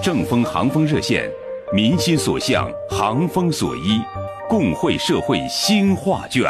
正风航风热线，民心所向，航风所依，共绘社会新画卷。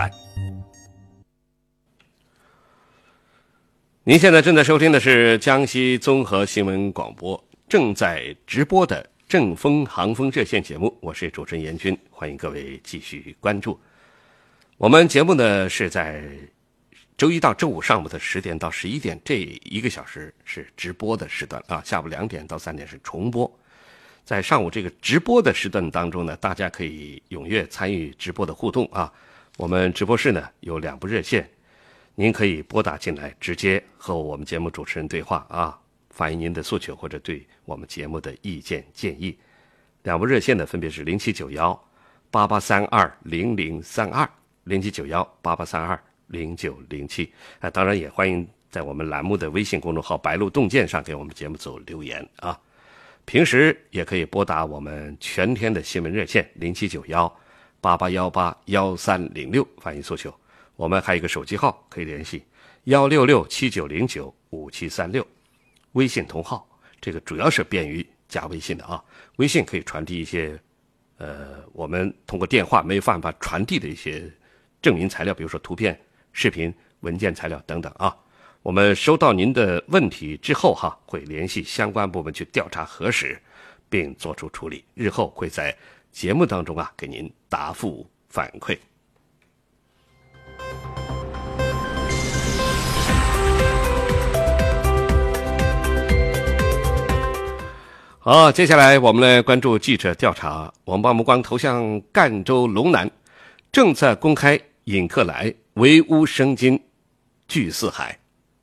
您现在正在收听的是江西综合新闻广播正在直播的正风航风热线节目，我是主持人严军，欢迎各位继续关注。我们节目呢是在周一到周五上午的10点到11点，这1个小时是直播的时段啊，下午2点到3点是重播。在上午这个直播的时段当中呢，大家可以踊跃参与直播的互动啊。我们直播室呢有2部热线，您可以拨打进来，直接和我们节目主持人对话啊，反映您的诉求或者对我们节目的意见建议。2部热线呢分别是079188320032、079188320907。当然也欢迎在我们栏目的微信公众号白鹿洞见上给我们节目组留言啊。平时也可以拨打我们全天的新闻热线079188181306反映诉求。我们还有一个手机号可以联系16679095736，微信同号，这个主要是便于加微信的啊。微信可以传递一些我们通过电话没有办法传递的一些证明材料，比如说图片、视频、文件材料等等啊。我们收到您的问题之后会联系相关部门去调查核实，并做出处理，日后会在节目当中给您答复反馈。好，接下来我们来关注记者调查。我们把目光投向赣州龙南，政策公开引客来，围屋生金聚四海。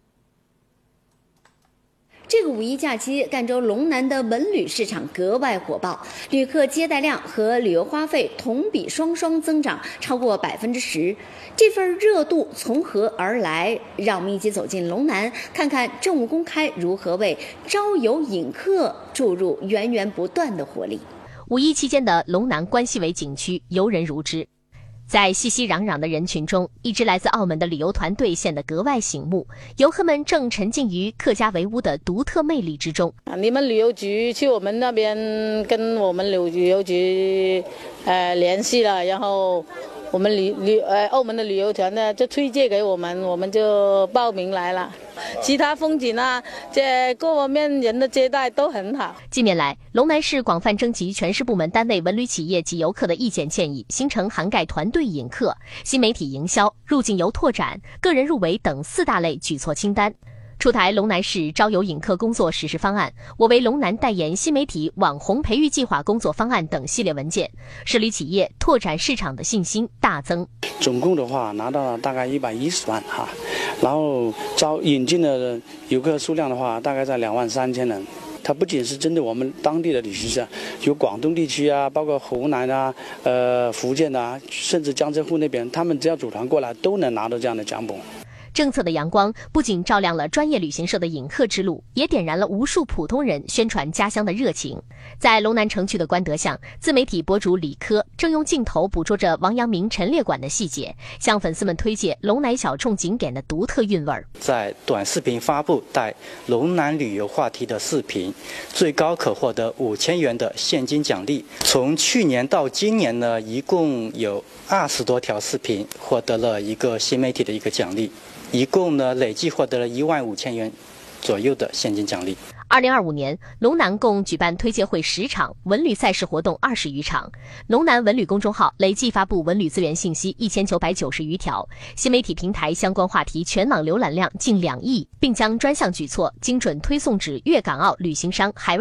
这个五一假期，赣州龙南的文旅市场格外火爆，旅客接待量和旅游花费同比双双增长，超过10%。这份热度从何而来？让我们一起走进龙南，看看政务公开如何为招游引客注入源源不断的活力。 五一期间的龙南关西围景区游人如织，在熙熙攘攘的人群中，一支来自澳门的旅游团队显得格外醒目，游客们正沉浸于客家围屋的独特魅力之中。 你们旅游局去我们那边跟我们旅游局联系了，然后我们澳门的旅游团呢就推荐给我们，我们就报名来了。其他风景这各方面人的接待都很好。 近年来，龙南市广泛征集全市部门单位、文旅企业及游客的意见建议，形成涵盖团队引客、新媒体营销、入境游拓展、个人入围等4大类举措清单。出台龙南市招游引客工作实施方案，我为龙南代言新媒体网红培育计划工作方案等系列文件，市旅企业拓展市场的信心大增。 总共的话拿到了大概110万然后引进的游客数量的话大概在23000人。它不仅是针对我们当地的旅行社，有广东地区包括湖南福建甚至江浙沪那边，他们只要组团过来都能拿到这样的奖本。 政策的阳光不仅照亮了专业旅行社的引客之路，也点燃了无数普通人宣传家乡的热情。在龙南城区的官德巷，自媒体博主李科正用镜头捕捉着王阳明陈列馆的细节，向粉丝们推介龙南小众景点的独特韵味。 在短视频发布带龙南旅游话题的视频，最高可获得5000元的现金奖励。从去年到今年呢，一共有20多条视频获得了一个新媒体的一个奖励。一共呢累计获得了15000元左右的现金奖励。 2025年，龙南共举办推介会10场，文旅赛事活动20余场。龙南文旅公众号累计发布文旅资源信息1990余条，新媒体平台相关话题全网浏览量近2亿，并将专项举措精准推送至粤港澳旅行商海外